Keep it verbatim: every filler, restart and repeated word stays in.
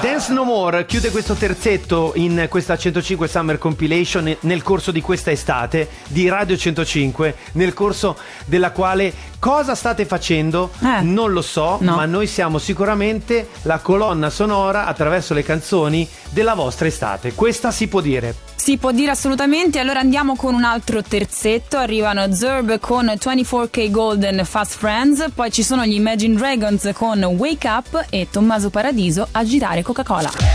Dance No More chiude questo terzetto in questa centocinque Summer Compilation nel corso di questa estate di Radio centocinque, nel corso della quale cosa state facendo Eh. non lo so, No. ma noi siamo sicuramente la colonna sonora attraverso le canzoni della vostra estate. Questa si può dire. Si può dire assolutamente. Allora andiamo con un altro terzetto. Arrivano Zerb con ventiquattro K Golden Fast Friends, poi ci sono gli Imagine Dragons con Wake Up e Tommaso Paradiso a girare Coca-Cola.